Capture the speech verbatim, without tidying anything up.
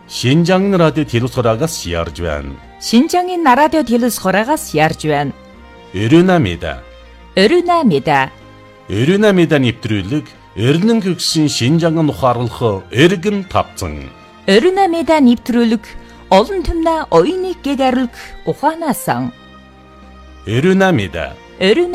Шинжааны радио телевизороогоос ярьж байна. Шинжааны радио телевизороогоос ярьж байна. Өрүнамида. Өрүнамида. Өрүнамида нэвтрүүлэг Эрдэнэ гүгсэн Шинжаан ухаарлах эргэн тавцан. Өрүнамида нэвтрүүлэг олон түмнэ оюуныг гэгэрэлг ухаанасан. Өрүнамида.